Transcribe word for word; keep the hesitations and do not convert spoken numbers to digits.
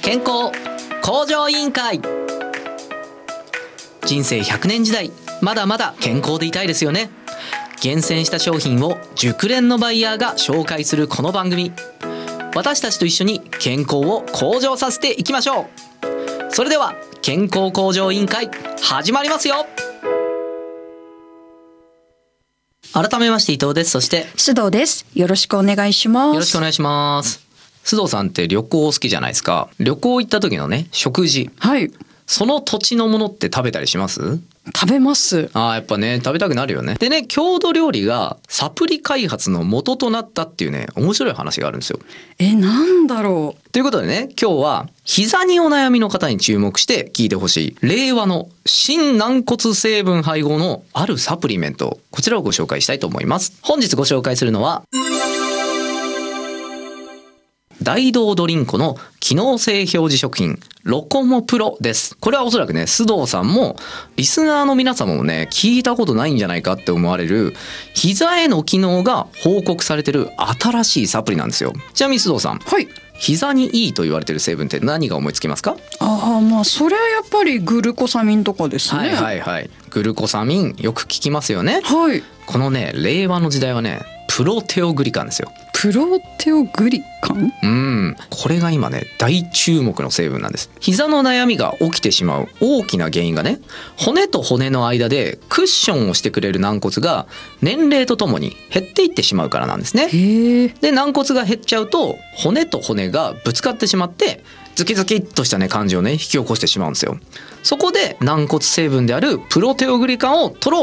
健康向上委員会。人生ひゃくねん時代、まだまだ健康でいたいですよね。厳選した商品を熟練のバイヤーが紹介するこの番組、私たちと一緒に健康を向上させていきましょう。それでは健康向上委員会始まりますよ。改めまして伊藤です。そして須藤です。よろしくお願いします。 よろしくお願いします。須藤さんって旅行好きじゃないですか。旅行行った時のね、食事、 はい、 その土地のものって食べたりします？ 食べます。 あーやっぱね、食べたくなるよね。でね、郷土料理がサプリ開発の元となったっていうね、面白い話があるんですよ。 え、なんだろう。 ということでね、今日は膝にお悩みの方に注目して聞いてほしい令和の新軟骨成分配合のあるサプリメント、こちらをご紹介したいと思います。本日ご紹介するのは大道ドリンコの機能性表示食品ロコモプロです。これはおそらくね、須藤さんもリスナーの皆様もね、聞いたことないんじゃないかって思われる膝への機能が報告されてる新しいサプリなんですよ。ちなみに須藤さん、 はい、 膝にいいと言われてる成分って何が思いつきますか？ ああ、まあそれはやっぱりグルコサミンとかですね。 はいはいはい、グルコサミンよく聞きますよね。 はい。 このね、令和の時代はね、プロテオグリカンですよ。 プロテオグリカン？ うん、これが今ね、大注目の成分なんです。膝の悩みが起きてしまう大きな原因がね、骨と骨の間でクッションをしてくれる軟骨が年齢とともに減っていってしまうからなんですね。 へえ。 で、軟骨が減っちゃうと骨と骨がぶつかってしまってズキズキっとしたね感じをね引き起こしてしまうんですよ。そこで軟骨成分であるプロテオグリカンを取ろ